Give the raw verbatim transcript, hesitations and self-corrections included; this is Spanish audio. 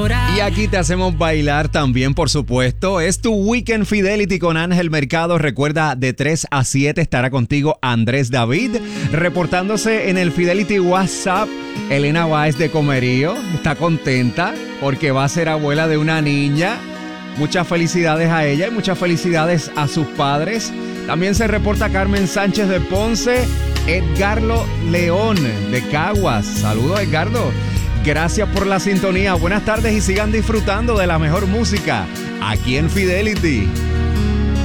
llorar. Y aquí te hacemos bailar también, por supuesto. Es tu Weekend Fidelity con Ángel Mercado. Recuerda, de tres a siete estará contigo Andrés David. Reportándose en el Fidelity WhatsApp, Elena Báez de Comerío. Está contenta porque va a ser abuela de una niña. Muchas felicidades a ella y muchas felicidades a sus padres. También se reporta Carmen Sánchez de Ponce, Edgardo León de Caguas. Saludos, Edgardo. Gracias por la sintonía. Buenas tardes y sigan disfrutando de la mejor música aquí en Fidelity.